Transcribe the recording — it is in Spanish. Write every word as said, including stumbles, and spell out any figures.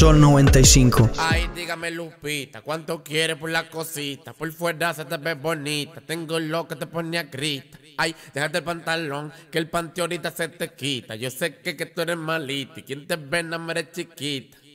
Sol noventa y cinco. Ay, dígame Lupita, ¿cuánto quieres por la cosita? Por fuera se te ve bonita, tengo lo que te pone a grita. Ay, déjate el pantalón, que el panty ahorita se te quita. Yo sé que, que tú eres malita y quien te ve no eres chiquita.